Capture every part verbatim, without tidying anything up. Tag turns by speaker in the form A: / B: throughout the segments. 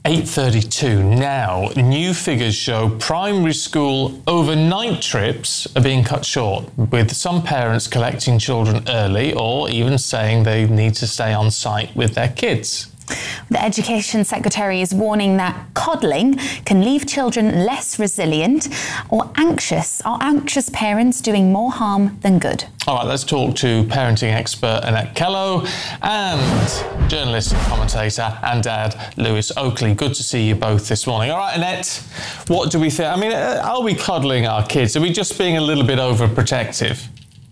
A: eight thirty-two now. New figures show primary school overnight trips are being cut short, with some parents collecting children early or even saying they need to stay on site with their kids.
B: The Education Secretary is warning that coddling can leave children less resilient or anxious. Are anxious parents doing more harm than good?
A: All right, let's talk to parenting expert Annette Kello and journalist and commentator and dad Lewis Oakley. Good to see you both this morning. All right, Annette, what do we think? I mean, are we coddling our kids? Are we just being a little bit overprotective?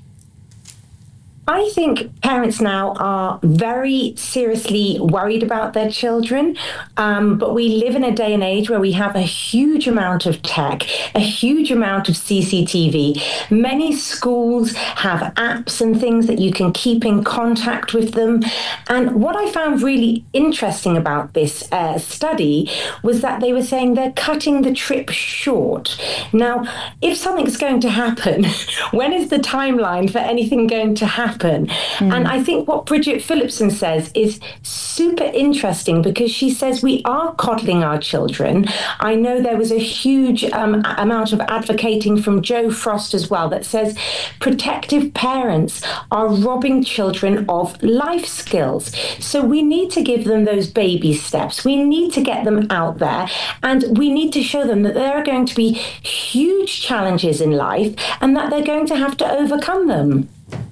C: I think parents now are very seriously worried about their children, um, but we live in a day and age where we have a huge amount of tech, a huge amount of C C T V. Many schools have apps and things that you can keep in contact with them. And what I found really interesting about this uh, study was that they were saying they're cutting the trip short. Now, if something's going to happen, when is the timeline for anything going to happen? Mm. And I think what Bridget Phillipson says is super interesting because she says we are coddling our children. I know there was a huge um, amount of advocating from Joe Frost as well that says protective parents are robbing children of life skills. So we need to give them those baby steps. We need to get them out there and we need to show them that there are going to be huge challenges in life and that they're going to have to overcome them.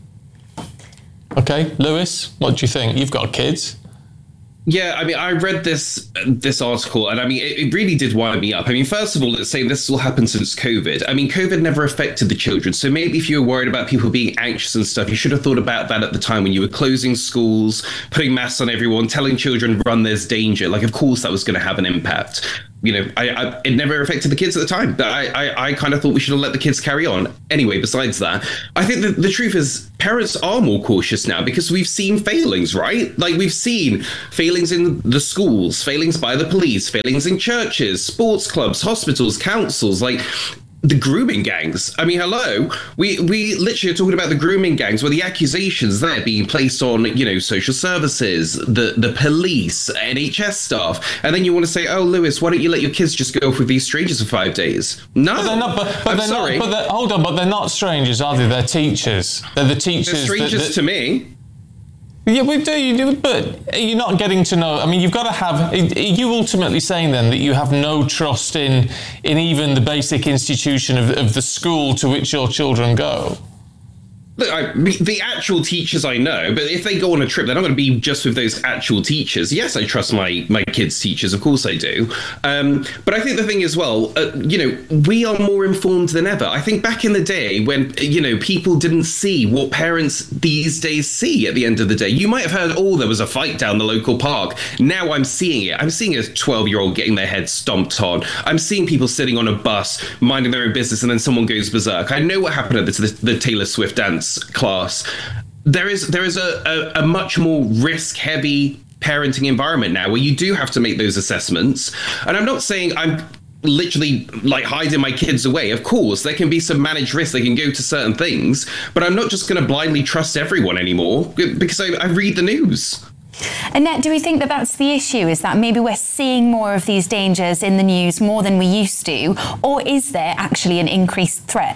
A: Okay, Lewis, what do you think? You've got kids.
D: Yeah, I mean, I read this this article, and I mean, it, it really did wind me up. I mean, first of all, it's saying this has all happened since COVID. I mean, COVID never affected the children. So maybe if you were worried about people being anxious and stuff, you should have thought about that at the time when you were closing schools, putting masks on everyone, telling children, run, there's danger. Like, of course, that was going to have an impact. You know, I, I, it never affected the kids at the time. I, I, I kind of thought we should have let the kids carry on. Anyway, besides that, I think that the truth is parents are more cautious now because we've seen failings, right? Like we've seen failings in the schools, failings by the police, failings in churches, sports clubs, hospitals, councils, like the grooming gangs. I mean, hello, we we literally are talking about the grooming gangs where the accusations there being placed on, you know, social services, the, the police, N H S staff. And then you want to say, oh, Lewis, why don't you let your kids just go off with these strangers for five days? No,
A: but they're not, but, but
D: I'm
A: they're
D: sorry.
A: Not, but they're, hold on, but they're not strangers, are they? They're teachers. They're the teachers.
D: They're strangers
A: that, that,
D: to me.
A: Yeah, we do, you do, but you're not getting to know. I mean, you've got to have. Are you ultimately saying then that you have no trust in in even the basic institution of, of the school to which your children go?
D: Look, I, the actual teachers I know, but if they go on a trip, they're not going to be just with those actual teachers. Yes, I trust my my kids' teachers, of course I do. Um, but I think the thing as well, uh, you know, we are more informed than ever. I think back in the day when, you know, people didn't see what parents these days see at the end of the day. You might have heard, oh, there was a fight down the local park. Now I'm seeing it. I'm seeing a twelve-year-old getting their head stomped on. I'm seeing people sitting on a bus, minding their own business, and then someone goes berserk. I know what happened at the, the, the Taylor Swift dance class. There is there is a, a, a much more risk-heavy parenting environment now where you do have to make those assessments. And I'm not saying I'm literally like hiding my kids away. Of course, there can be some managed risk. They can go to certain things, but I'm not just going to blindly trust everyone anymore because I, I read the news.
B: Annette, do we think that that's the issue? Is that maybe we're seeing more of these dangers in the news more than we used to? Or is there actually an increased threat?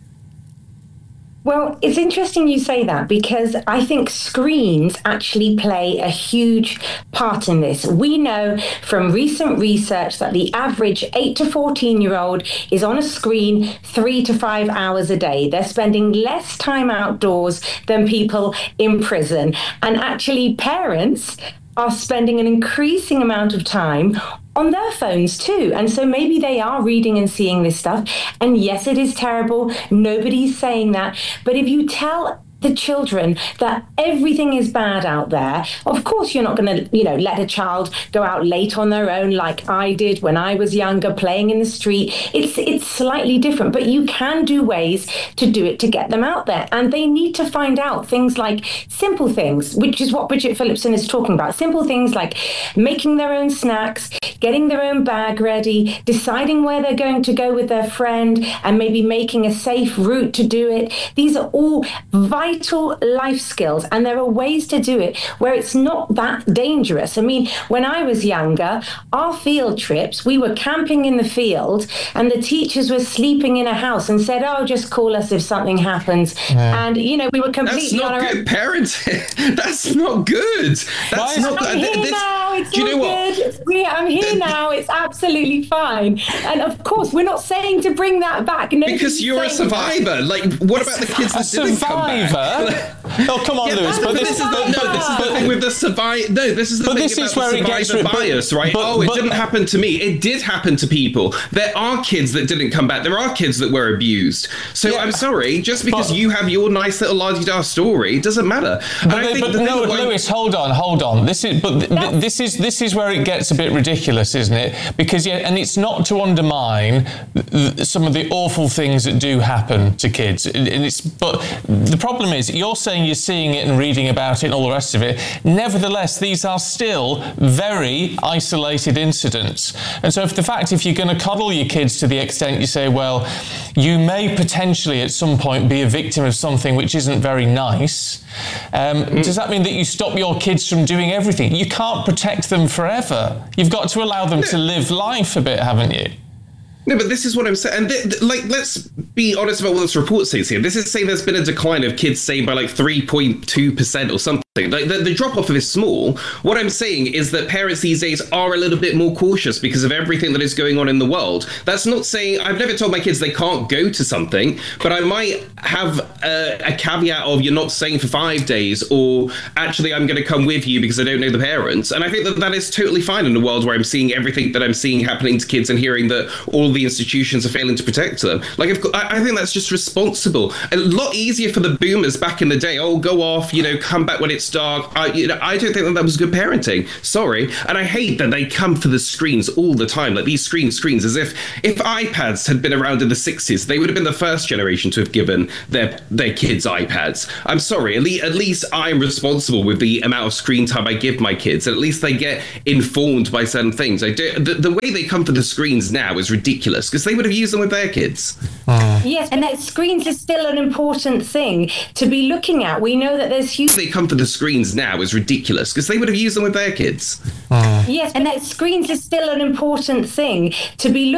C: Well, it's interesting you say that because I think screens actually play a huge part in this. We know from recent research that the average eight to fourteen year old is on a screen three to five hours a day. They're spending less time outdoors than people in prison. And actually parents are spending an increasing amount of time on their phones too. And so maybe they are reading and seeing this stuff. And yes, it is terrible. Nobody's saying that. But if you tell the children that everything is bad out there, of course you're not going to, you know, let a child go out late on their own like I did when I was younger, playing in the street. It's it's slightly different, but you can do ways to do it to get them out there. And they need to find out things like simple things, which is what Bridget Phillipson is talking about. Simple things like making their own snacks, getting their own bag ready, deciding where they're going to go with their friend, and maybe making a safe route to do it. These are all vital life skills, and there are ways to do it where it's not that dangerous. I mean, when I was younger, our field trips, we were camping in the field, and the teachers were sleeping in a house and said, oh, just call us if something happens. Yeah. And, you know, we were completely
D: on our own. That's not good parenting. That's not good. That's not
C: I'm here
D: this,
C: now. It's
D: do you know
C: all good.
D: what?
C: We, I'm here now. It's absolutely fine. And of course, we're not saying to bring that back. Nobody's
D: because you're a survivor. That. Like, what about the kids that
A: a
D: didn't
A: survivor?
D: come back?
A: Oh, come on,
D: yeah,
A: Lewis.
D: But,
A: but
D: this,
A: this
D: is the, no, this is the thing with the survive. No, this is the
A: but
D: thing
A: this
D: about
A: is where
D: the
A: it gets
D: survivor
A: but,
D: bias, right?
A: But,
D: oh, it
A: but,
D: didn't happen to me. It did happen to people. There are kids that didn't come back. There are kids that were abused. So yeah, I'm sorry, just because but, you have your nice little la-di-da story, it doesn't matter.
A: But, I think but the no, Lewis, hold on, hold on. This is, but th- this is this is where it gets a bit ridiculous, isn't it? Because yeah, and it's not to undermine th- some of the awful things that do happen to kids. And it's, but the problem is, you're saying you're seeing it and reading about it and all the rest of it. Nevertheless, these are still very isolated incidents. And so, if the fact, if you're going to coddle your kids to the extent you say, well, you may potentially at some point be a victim of something which isn't very nice. Um, mm. Does that mean that you stop your kids from doing everything? You can't protect them forever. You've got to allow them to live life a bit, haven't you?
D: No, but this is what I'm saying. And th- th- like, let's be honest about what this report says here. This is saying there's been a decline of kids, say, by like three point two percent or something. Like, the, the drop-off is small. What I'm saying is that parents these days are a little bit more cautious because of everything that is going on in the world. That's not saying, I've never told my kids they can't go to something, but I might have a, a caveat of you're not staying for five days, or actually I'm going to come with you because I don't know the parents. And I think that that is totally fine in a world where I'm seeing everything that I'm seeing happening to kids and hearing that all the institutions are failing to protect them. Like, I think that's just responsible. A lot easier for the boomers back in the day. Oh, go off, you know, come back when it's dark. I, you know, I don't think that that was good parenting. Sorry. And I hate that they come for the screens all the time. Like these screen screens, as if if iPads had been around in the sixties, they would have been the first generation to have given their their kids iPads. I'm sorry. At least, at least I'm responsible with the amount of screen time I give my kids. At least they get informed by certain things. I do. The, the way they come for the screens now is ridiculous because they would have used them with their kids.
C: Uh. Yes, and that screens is still an important thing to be looking at. We know that there's huge.
D: They come for the screens now is ridiculous because they would have used them with their kids.
C: Uh. Yes, and that screens is still an important thing to be looking